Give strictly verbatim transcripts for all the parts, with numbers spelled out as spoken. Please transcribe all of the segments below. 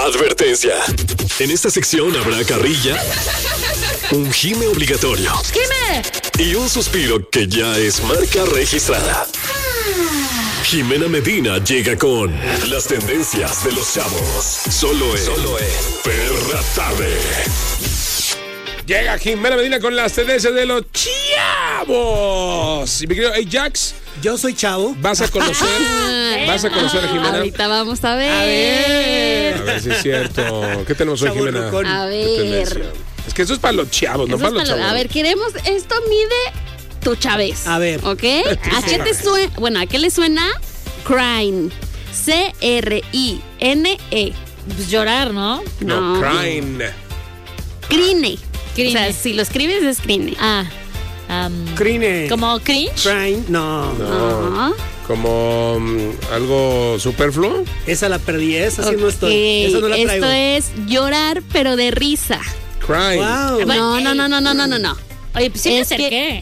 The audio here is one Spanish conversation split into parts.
Advertencia. En esta sección habrá carrilla, un gime obligatorio ¡Gime! y un suspiro que ya es marca registrada. Jimena Medina llega con las tendencias de los chavos. Solo en, Solo en Perra Tarde. Llega Jimena Medina con las tendencias de los chavos. Y mi querido Ajax, yo soy chavo. Vas a conocer, vas a conocer a Jimena. Ahorita vamos a ver. A ver. A ver si es cierto. ¿Qué tenemos hoy, Jimena? Chavorrucón. A ¿Qué ver. tendencia? Es que eso es para los chavos, no Eso para es los para- chavos. a ver, queremos, esto mide tu chavez. A ver. ¿Ok? ¿A qué te suena? Bueno, ¿a qué le suena? Crine. C R I N E. Pues llorar, ¿no? No, No. crying. Crine. Crine. O sea, si lo escribes es crine. Ah. um, Crine. ¿Como cringe? Crime. No. No. No. Como um, algo superfluo. Esa la perdí. Esa sí no Ok, estoy. Esa no la traigo. Esto es llorar, pero de risa. Crying. Wow. No, no, no, no, no, no, no, no. Oye, pues sí me Es que- acerqué.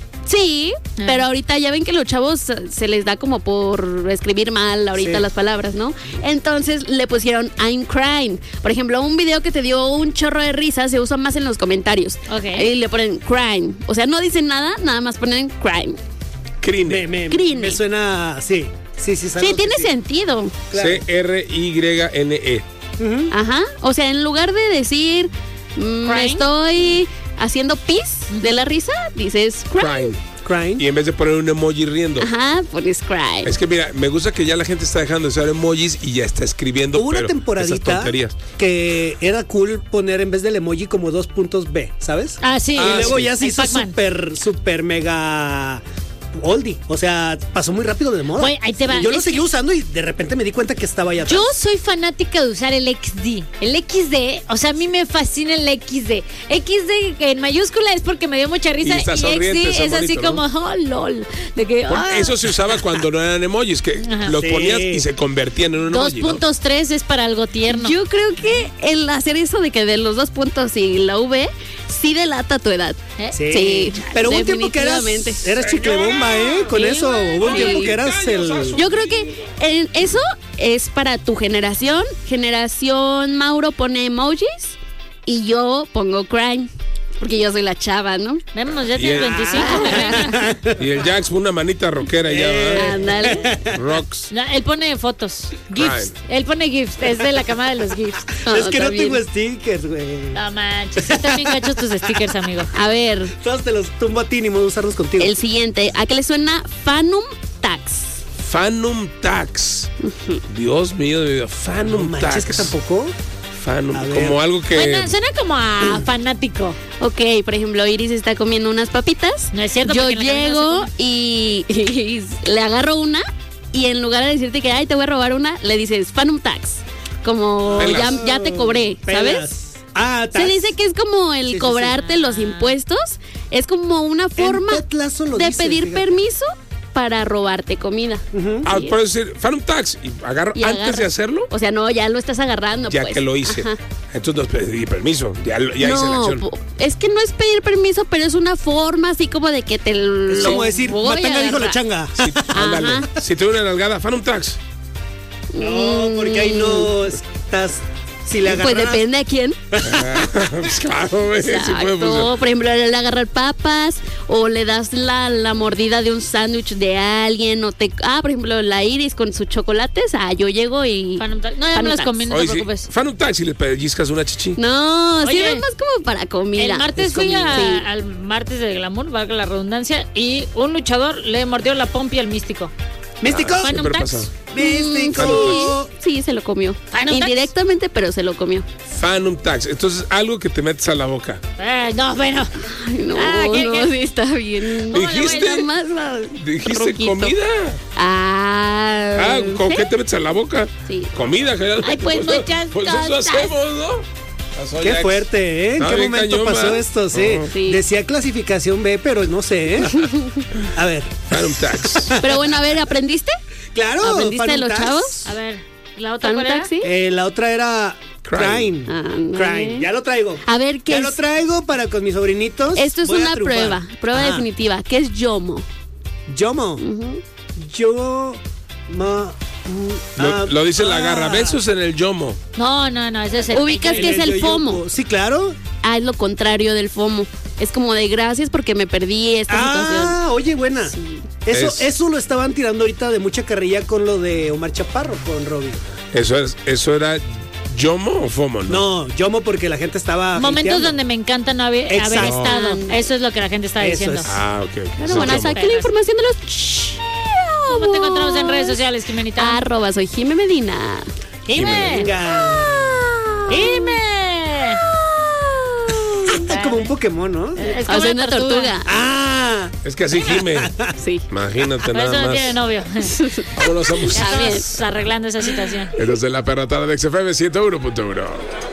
Sí, Ah. pero ahorita ya ven que los chavos eh, se les da como por escribir mal ahorita Sí. las palabras, ¿no? Entonces le pusieron I'm crying. Por ejemplo, un video que te dio un chorro de risa se usa más en los comentarios. Ok. Y le ponen crying. O sea, no dicen nada, nada más ponen crying. Crine. Me, me, Crine. me suena. Sí. Sí, sí. Sí, sabemos tiene que sí. sentido. Claro. C R Y N E. Ujú. Ajá. O sea, en lugar de decir mm, me Crying. estoy haciendo pis de la risa, dices crying. Crying. Crime. Y en vez de poner un emoji riendo. Ajá, pones crying. Es que mira, me gusta que ya la gente está dejando de usar emojis y ya está escribiendo. Hubo una pero esas temporadita tonterías. que era cool poner en vez del emoji como dos puntos B, ¿sabes? Ah, sí. Ah, y luego sí. ya se El hizo Pac-Man. súper, súper mega oldie. O sea, pasó muy rápido de moda. Güey, ahí te va. Yo lo Es seguí que- usando y de repente me di cuenta que estaba ya atrás. Yo soy fanática de usar el equis de. El equis de, o sea, a mí me fascina el equis de. equis de en mayúscula es porque me dio mucha risa. Y está Y, sonriente, equis de está es así bonito, como, ¿no? oh, lol. De que, Por- ah. Eso se usaba cuando no eran emojis, que Ajá. los Sí. ponías y se convertían en un dos emoji. ¿no? puntos tres es para algo tierno. Yo creo que el hacer eso de que de los dos puntos y la V sí delata tu edad. ¿Eh? Sí. Sí, Pero hubo un tiempo que eras, definitivamente. eras chicle bomba, ¿eh? Con Sí, eso. Hubo un sí. tiempo que eras el. Yo creo que en- eso es para tu generación. Generación Mauro pone emojis y yo pongo crime. Porque yo soy la chava, ¿no? Vemos, ya Y tienes el- veinticinco. Y el Jax, una manita rockera ya, ¿verdad? Ándale. Rocks. No, él pone fotos. GIFs. Él pone GIFs. Es de la cama de los GIFs. Es que no también. tengo stickers, güey. No manches. Están bien gachos tus stickers, amigo. A ver, Todos te los tumbo a ti, ni modo de usarlos contigo. el siguiente. ¿A qué le suena Fanum Tax? Phantom Tax. Dios mío, de vida. No Phantom manches, Tax. que tampoco. Phantom, A ver. como algo que. Bueno, suena como a fanático. Ok, por ejemplo, Iris está comiendo unas papitas. No es cierto, Yo porque en la cabina llego se y, y le agarro una y en lugar de decirte que ay te voy a robar una, le dices Fanum Tax. Como Pelas. ya, ya te cobré, ¿sabes? Pelas. Ah, Se tax. dice que es como el Sí, sí, sí. cobrarte los impuestos. Es como una forma En Petlazo lo de dice, pedir fíjate. permiso para robarte comida. Ah, Sí. puedes decir Phantom Tax. Y agarro Y antes agarras. de hacerlo, O sea, no, ya lo estás agarrando. ya pues. que lo hice. Ajá. Entonces no pedí permiso. Ya, lo- ya hice la No, acción. po- es que no es pedir permiso, pero es una forma así como de que te Es lo como decir, voy a Matanga dijo la agarrar. changa. Sí, ándale. Si te doy una nalgada, Phantom Tax. No, porque ahí no estás. Si le Pues agarras. depende a quién. Pues claro, güey. Sí Exacto. puede funcionar. Por ejemplo, le agarrar papas o le das la, la mordida de un sándwich de alguien o te... Ah, por ejemplo, la Iris con sus chocolates. Ah, yo llego y... Phantom Tax. No, ya Phantom me las Tax. comí, no te Oye, sí, preocupes. Phantom Tax y le pellizcas una chichi. No, Oye, sirve más como para comida. El martes Es fui comida. a- Sí. al martes de glamour, valga la redundancia, y un luchador le mordió la pompi al místico. ¿Místico? Ah, Phantom siempre Tax. pasa. Místico. Sí, sí, se lo comió. Phantom Tax. Indirectamente, pero se lo comió. Phantom Tax. Entonces, algo que te metes a la boca. Eh, no, bueno. Ay, no, Ah, ¿qué- no, qué? sí está bien. ¿Dijiste? Nada más, ah, Dijiste roquito. comida. Ah, Ah, ¿con ¿sí? qué te metes a la boca? Sí. Comida, general. Ay, pues, muchas Pues eso cosas. hacemos, ¿no? Pasó, Qué Jax. fuerte, ¿eh? ¿En Está qué bien momento cañón, pasó ¿va? esto? Sí. Ajá. Sí. Decía clasificación B, pero no sé, ¿eh? A ver. Phantom Tax. Pero bueno, a ver, ¿aprendiste? Claro. ¿Aprendiste de Phantom los Tax. chavos? A ver, la otra ¿Fan cuál era? taxi? Eh, la otra era Crying. Crying. Ándale. Crying. Ya lo traigo. A ver, ¿qué Ya es? lo traigo para con mis sobrinitos. Esto es Voy a una triunfar. prueba, prueba Ajá. definitiva. ¿Qué es yomo? Yomo. Yo. Ma. Lo, Ah, lo dice la ah. garra. Besos en el yomo. No, no, no, ese es el. Ubicas que es el yo-yo. FOMO. Sí, claro. Ah, es lo contrario del FOMO. Es como de gracias porque me perdí esta situación. Ah, oye, buena. Sí. Eso, Es- eso lo estaban tirando ahorita de mucha carrilla con lo de Omar Chaparro, con Robin. Eso, es, eso era yomo o fomo, ¿no? No, Yomo porque la gente estaba. Momentos hateando. donde me encanta no haber, haber Exacto. estado. Eso es lo que la gente está Eso diciendo. es. Ah, ok. ok. Pero Eso bueno, es yomo. saqué la información de los chavos. ¿Cómo te encontramos en redes sociales, Jimenita? Arroba, soy Jime Medina. ¡Jime! Venga. ¡Jime! Está como un Pokémon, ¿no? Es como O sea, una una tortuga. Ah, Es que así gime. Sí. Imagínate Por eso nada no tiene más. novio. Vámonos a música. Ya, bien. Estamos arreglando esa situación. Esto es de la perra tarde de X F M ciento uno punto uno.